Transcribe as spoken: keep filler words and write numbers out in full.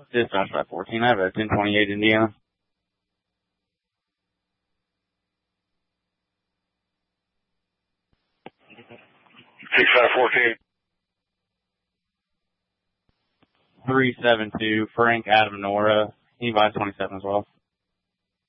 Dispatch five fourteen, I have a ten twenty-eight Indiana. six five fourteen. three seven two, Frank Adam Nora. He buys twenty-seven as well.